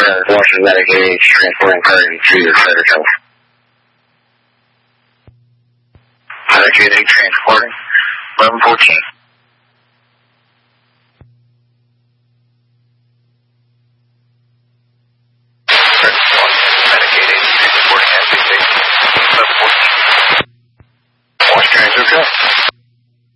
Washington Medicaid, transporting Prairie to Frederick Health. Medicaid 8 transporting, 1114. Medicaid 8 transporting, 1114.